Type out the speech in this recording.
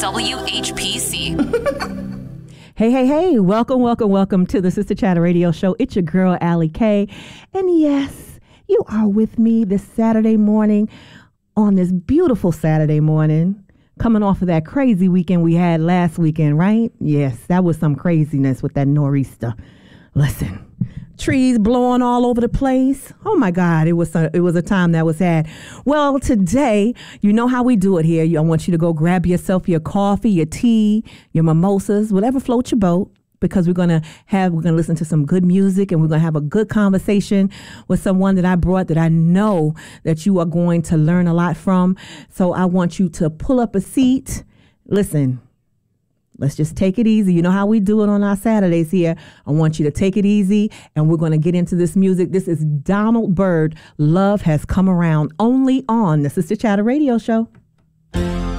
WHPC. Hey. Welcome to the Sister Chatter Radio Show. It's your girl, Allie K. And yes, you are with me this Saturday morning on this beautiful Saturday morning, coming off of that crazy weekend we had last weekend, right? Yes, that was some craziness with that nor'easter. Listen, trees blowing all over the place. Oh my God, it was a time that was had. Well, today, you know how we do it here. I want you to go grab yourself your coffee, your tea, your mimosas, whatever floats your boat, because we're gonna listen to some good music, and we're gonna have a good conversation with someone that I brought that I know that you are going to learn a lot from. So I want you to pull up a seat. Listen. Let's just take it easy. You know how we do it on our Saturdays here. I want you to take it easy, and we're going to get into this music. This is Donald Byrd. Love Has Come Around, only on the Sister Chatter Radio Show.